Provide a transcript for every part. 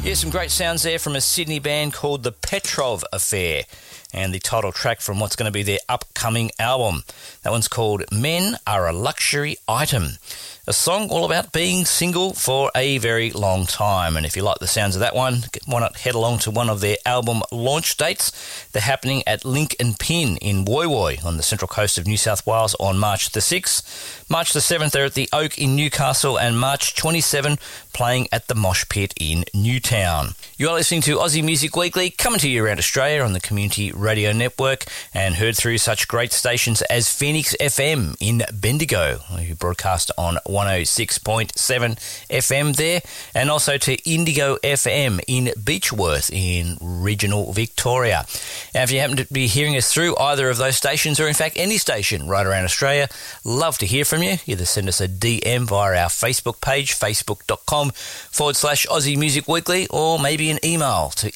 Yeah, some great sounds there from a Sydney band called the Petrov Affair, and the title track from what's going to be their upcoming album. That one's called Men Are a Luxury Item, a song all about being single for a very long time. And if you like the sounds of that one, why not head along to one of their album launch dates? They're happening at Link and Pin in Woy Woy on the central coast of New South Wales on March the 6th. March the 7th, they're at the Oak in Newcastle, and March 27 playing at the Mosh Pit in Newtown. You are listening to Aussie Music Weekly, coming to you around Australia on the Community Radio Network, and heard through such great stations as Phoenix FM in Bendigo, who broadcast on 106.7 FM there, and also to Indigo FM in Beechworth in regional Victoria. Now, if you happen to be hearing us through either of those stations, or in fact any station right around Australia, love to hear from you. Either send us a DM via our Facebook page, facebook.com/Aussie Music Weekly, or maybe an email to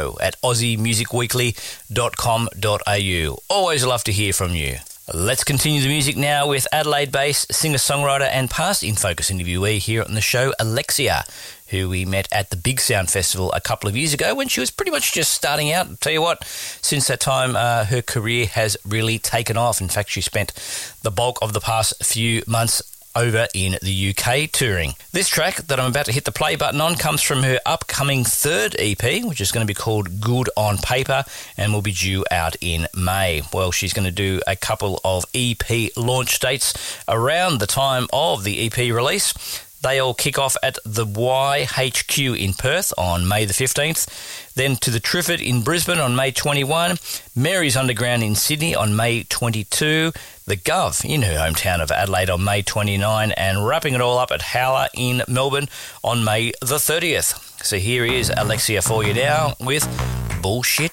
info@aussiemusicweekly.com.au. Always love to hear from you. Let's continue the music now with Adelaide-based singer-songwriter and past In Focus interviewee here on the show, Alexia, who we met at the Big Sound Festival a couple of years ago when she was pretty much just starting out. I'll tell you what, since that time, her career has really taken off. In fact, she spent the bulk of the past few months over in the UK touring. This track that I'm about to hit the play button on comes from her upcoming third EP, which is going to be called Good on Paper, and will be due out in May. Well, she's going to do a couple of EP launch dates around the time of the EP release. They all kick off at the YHQ in Perth on May the 15th, then to the Triffid in Brisbane on May 21, Mary's Underground in Sydney on May 22, the Gov in her hometown of Adelaide on May 29, and wrapping it all up at Howler in Melbourne on May the 30th. So here is Alexia for you now with Bullshit